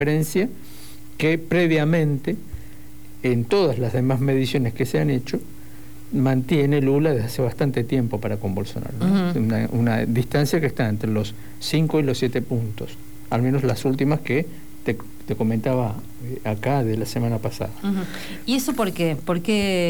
diferencia que previamente, en todas las demás mediciones que se han hecho, mantiene Lula desde hace bastante tiempo para con Bolsonaro, ¿no? Una distancia que está entre los 5 y los 7 puntos, al menos las últimas que te comentaba acá de la semana pasada. ¿Y eso por qué? ¿Por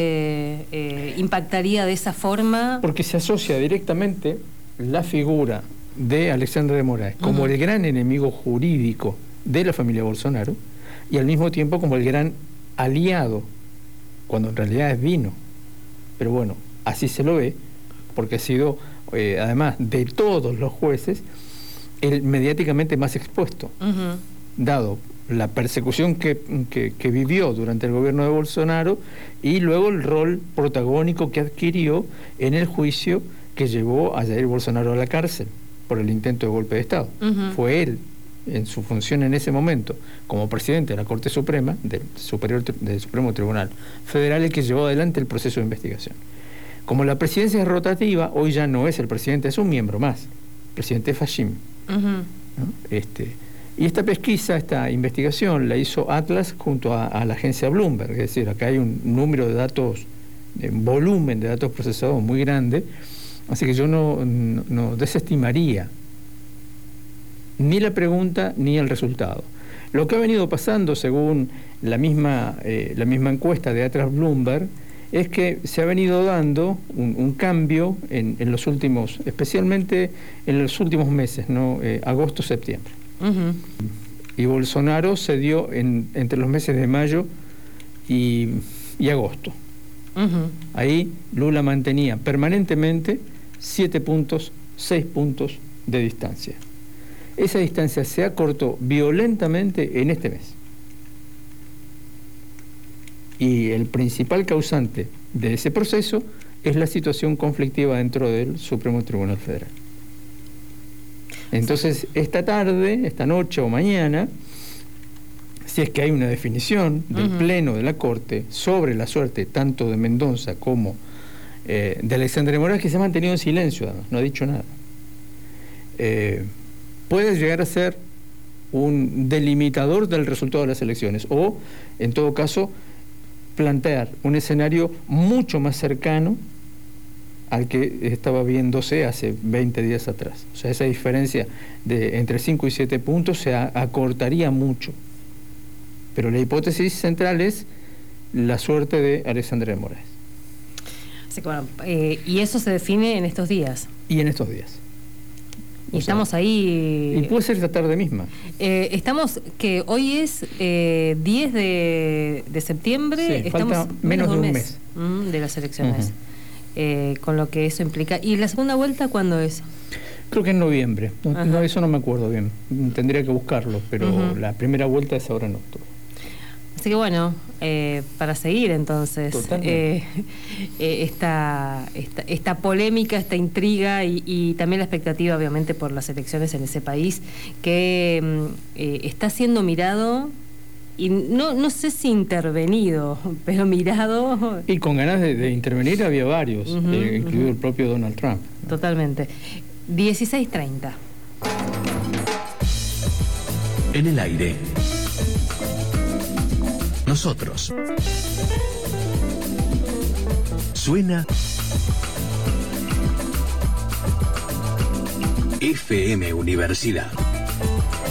qué impactaría de esa forma? Porque se asocia directamente la figura de Alexandre de Moraes como el gran enemigo jurídico de la familia Bolsonaro y al mismo tiempo como el gran aliado, cuando en realidad es vino. Pero bueno, así se lo ve, porque ha sido, además de todos los jueces, el mediáticamente más expuesto, dado la persecución que vivió durante el gobierno de Bolsonaro y luego el rol protagónico que adquirió en el juicio que llevó a Jair Bolsonaro a la cárcel por el intento de golpe de Estado. Fue él, en su función en ese momento, como presidente de la Corte Suprema, del Supremo Tribunal Federal, el que llevó adelante el proceso de investigación. Como la presidencia es rotativa, hoy ya no es el presidente, es un miembro más, el presidente Fayim. ¿No? Y esta pesquisa, esta investigación, la hizo Atlas junto a la agencia Bloomberg, es decir, acá hay un número de datos, un volumen de datos procesados muy grande, así que yo no desestimaría ni la pregunta ni el resultado. Lo que ha venido pasando, según la misma encuesta de Atlas Bloomberg, es que se ha venido dando un cambio en los últimos, especialmente en los últimos meses, ¿no? Agosto, septiembre. Y Bolsonaro se dio entre los meses de mayo y agosto. Ahí Lula mantenía permanentemente 7 puntos, 6 puntos de distancia. Esa distancia se acortó violentamente en este mes. Y el principal causante de ese proceso es la situación conflictiva dentro del Supremo Tribunal Federal. Entonces, esta tarde, esta noche o mañana, si es que hay una definición del Pleno de la Corte sobre la suerte tanto de Mendoza como de Alexandre de Moraes, que se ha mantenido en silencio, además, no ha dicho nada, puede llegar a ser un delimitador del resultado de las elecciones o, en todo caso, plantear un escenario mucho más cercano al que estaba viéndose hace 20 días atrás. O sea, esa diferencia de entre 5 y 7 puntos se acortaría mucho. Pero la hipótesis central es la suerte de Alexandre de Moraes. Así que, bueno, y eso se define en estos días. Y en estos días. Y estamos ahí... Y puede ser esta tarde misma. Estamos, que hoy es 10 de septiembre. Sí, estamos falta menos de un mes. De las elecciones. Con lo que eso implica. ¿Y la segunda vuelta cuándo es? Creo que en noviembre. No, eso no me acuerdo bien. Tendría que buscarlo, pero la primera vuelta es ahora en octubre. Así que bueno, para seguir entonces esta polémica, esta intriga y también la expectativa obviamente por las elecciones en ese país que está siendo mirado y no sé si intervenido, pero mirado. Y con ganas de intervenir había varios, incluido el propio Donald Trump. Totalmente. 16:30. En el aire. Nosotros. Suena FM Universidad.